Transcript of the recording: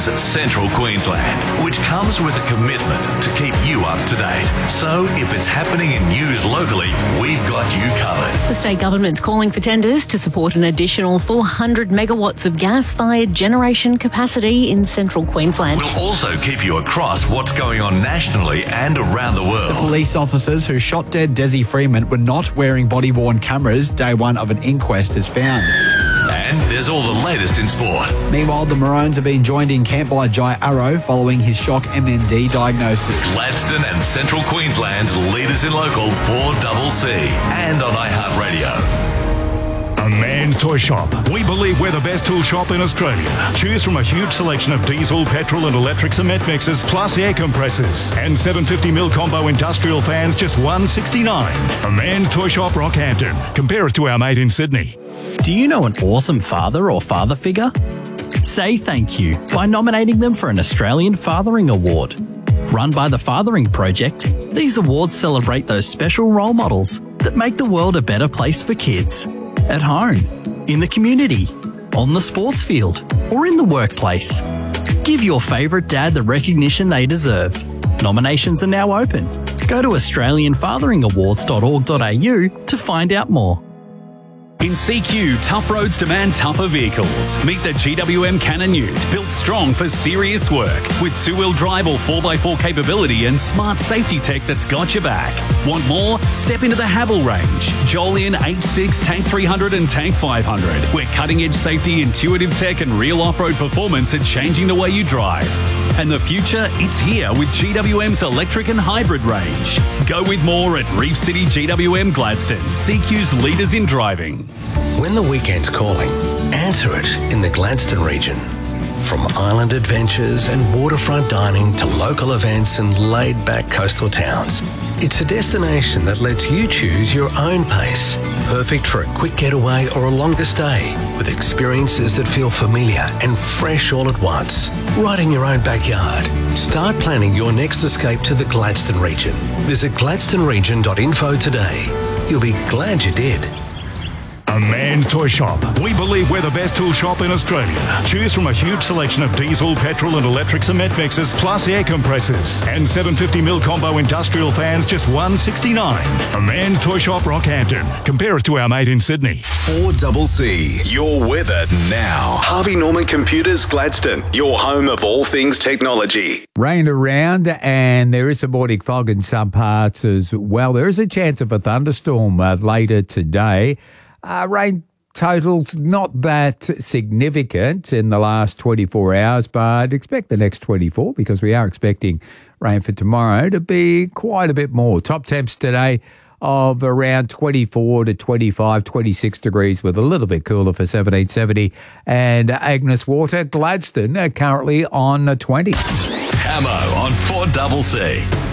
Central Queensland, which comes with a commitment to keep you up to date. So if it's happening in news locally, we've got you covered. The state government's calling for tenders to support an additional 400 megawatts of gas-fired generation capacity in Central Queensland. We'll also keep you across what's going on nationally and around the world. The police officers who shot dead Desi Freeman were not wearing body-worn cameras. Day one of an inquest is found. And there's all the latest in sport. Meanwhile, the Maroons have been joined in camp by Jai Arrow following his shock MND diagnosis. Gladstone and Central Queensland's leaders in local 4CC and on iHeartRadio. A Man's Toy Shop. We believe we're the best tool shop in Australia. Choose from a huge selection of diesel, petrol and electric cement mixers, plus air compressors. And 750mm combo industrial fans, just $169. A Man's Toy Shop, Rockhampton. Compare us to our mate in Sydney. Do you know an awesome father or father figure? Say thank you by nominating them for an Australian Fathering Award. Run by the Fathering Project, these awards celebrate those special role models that make the world a better place for kids. At home, in the community, on the sports field, or in the workplace. Give your favourite dad the recognition they deserve. Nominations are now open. Go to australianfatheringawards.org.au to find out more. In CQ, tough roads demand tougher vehicles. Meet the GWM Cannon Ute, built strong for serious work. With two-wheel drive or 4x4 capability and smart safety tech that's got your back. Want more? Step into the Havel range. Jolyon H6, Tank 300 and Tank 500. Where cutting-edge safety, intuitive tech and real off-road performance are changing the way you drive. And the future, it's here with GWM's electric and hybrid range. Go with more at Reef City GWM Gladstone, CQ's leaders in driving. When the weekend's calling, answer it in the Gladstone region. From island adventures and waterfront dining to local events and laid-back coastal towns, it's a destination that lets you choose your own pace. Perfect for a quick getaway or a longer stay, with experiences that feel familiar and fresh all at once. Right in your own backyard. Start planning your next escape to the Gladstone region. Visit gladstoneregion.info today. You'll be glad you did. A Man's Toy Shop. We believe we're the best tool shop in Australia. Choose from a huge selection of diesel, petrol and electric cement mixers, plus air compressors. And 750mm combo industrial fans, just $169. A Man's Toy Shop, Rockhampton. Compare us to our mate in Sydney. 4CC, your weather now. Harvey Norman Computers Gladstone, your home of all things technology. Rain around and there is some morning fog in some parts as well. There is a chance of a thunderstorm later today. Rain totals not that significant in the last 24 hours, but expect the next 24 because we are expecting rain for tomorrow to be quite a bit more. Top temps today of around 24 to 25, 26 degrees with a little bit cooler for 1770. And Agnes Water, Gladstone, currently on 20. Camo on 4CC.